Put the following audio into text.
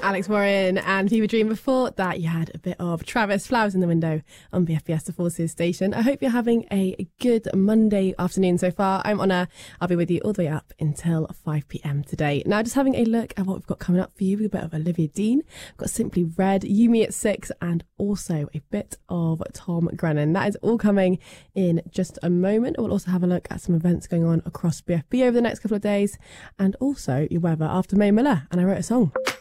Alex Warren and Fever Dream. Before that, you had a bit of Travis, Flowers in the Window on BFBS The Forces station. I hope you're having a good Monday afternoon so far. I'm Honor. I'll be with you all the way up until 5 p.m. today. Now, just having a look at what we've got coming up for you. We've got a bit of Olivia Dean. We've got Simply Red, Yumi at 6, and also a bit of Tom Grennan. That is all coming in just a moment. We'll also have a look at some events going on across BFB over the next couple of days, and also your weather after May Miller. And I wrote a song.